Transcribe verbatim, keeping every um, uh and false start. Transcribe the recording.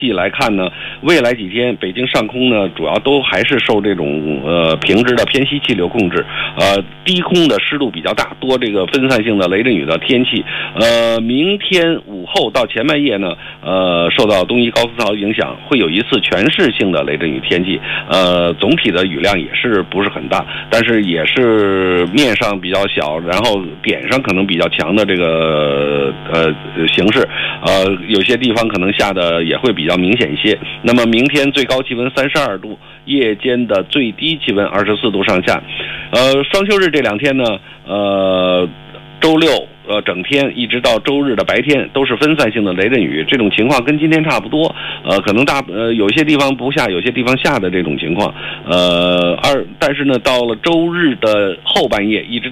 来看呢，未来几天北京上空呢，主要都还是受这种呃平直的偏西气流控制，呃低空的湿度比较大，多这个分散性的雷阵雨的天气。呃，明天午后到前半夜呢，呃，受到东移高丝槽影响，会有一次全市性的雷阵雨天气。呃，总体的雨量也是不是很大，但是也是面上比较小，然后点上可能比较强的这个呃形式。呃，有些地方可能下的也会比较明显一些。那么明天最高气温三十二度，夜间的最低气温二十四度上下。呃，双休日这两天呢，呃，周六呃整天一直到周日的白天都是分散性的雷阵雨，这种情况跟今天差不多。呃，可能大呃有些地方不下，有些地方下的这种情况。呃，二但是呢，到了周日的后半夜一直